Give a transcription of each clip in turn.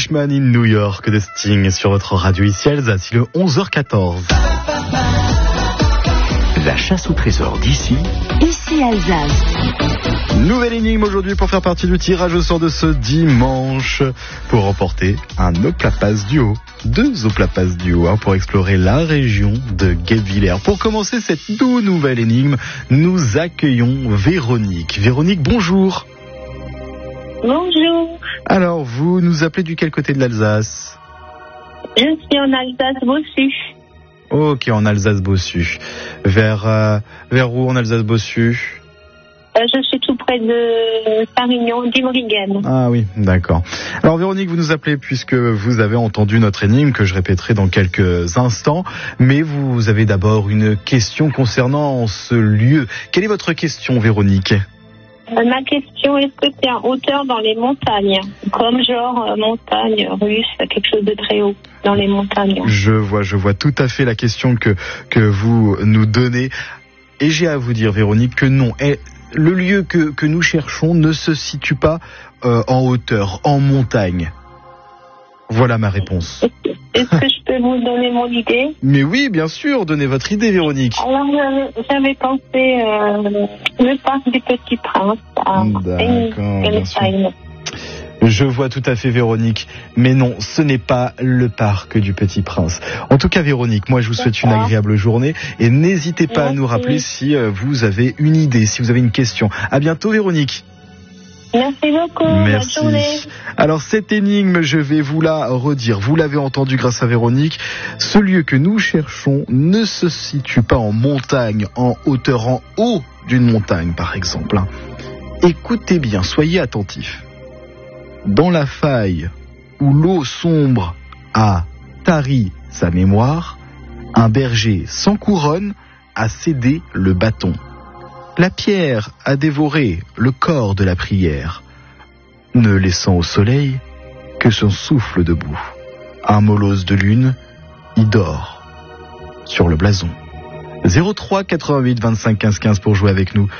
Englishman in New York de Sting sur votre radio ici Alsace, le 11h14. La chasse au trésor d'ici, ici Alsace. Nouvelle énigme aujourd'hui pour faire partie du tirage au sort de ce dimanche pour remporter un Oplapass Duo. 2 Oplapass Duo pour explorer la région de Guebwiller. Pour commencer cette toute nouvelle énigme, nous accueillons Véronique. Véronique, bonjour. Bonjour. Alors, vous nous appelez du quel côté de l'Alsace ? Je suis en Alsace-Bossu. Ok, en Alsace-Bossu. Vers où en Alsace-Bossu ? Je suis tout près de Sarignon, d'Imringen. Ah oui, d'accord. Alors Véronique, vous nous appelez puisque vous avez entendu notre énigme que je répéterai dans quelques instants. Mais vous avez d'abord une question concernant ce lieu. Quelle est votre question, Véronique ? Ma question, est-ce que c'est en hauteur dans les montagnes ? Comme genre montagne russe, quelque chose de très haut dans les montagnes. Je vois tout à fait la question que vous nous donnez. Et j'ai à vous dire, Véronique, que non. Le lieu que nous cherchons ne se situe pas en hauteur, en montagne. Voilà ma réponse. Est-ce que je peux vous donner mon idée ? Mais oui, bien sûr, donnez votre idée, Véronique. Alors, j'avais pensé le parc du Petit Prince à Engelstein. Je vois tout à fait, Véronique. Mais non, ce n'est pas le parc du Petit Prince. En tout cas, Véronique, moi je vous souhaite une agréable journée et n'hésitez pas à nous rappeler si vous avez une idée, si vous avez une question. À bientôt, Véronique. Merci beaucoup. Merci. Bonne journée. Alors cette énigme, je vais vous la redire. Vous l'avez entendu grâce à Véronique. Ce lieu que nous cherchons ne se situe pas en montagne, en hauteur, en haut d'une montagne, par exemple. Écoutez bien, soyez attentifs. Dans la faille où l'eau sombre a tari sa mémoire, un berger sans couronne a cédé le bâton. La pierre a dévoré le corps de la prière, ne laissant au soleil que son souffle debout. Un molosse de lune y dort sur le blason. 03 88 25 15 15 pour jouer avec nous.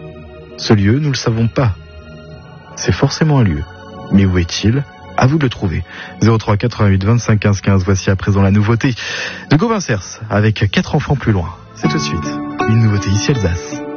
Ce lieu, nous ne le savons pas. C'est forcément un lieu. Mais où est-il ? À vous de le trouver. 03 88 25 15 15. Voici à présent la nouveauté de Gauvin Cers avec 4 enfants plus loin. C'est tout de suite une nouveauté ici Alsace.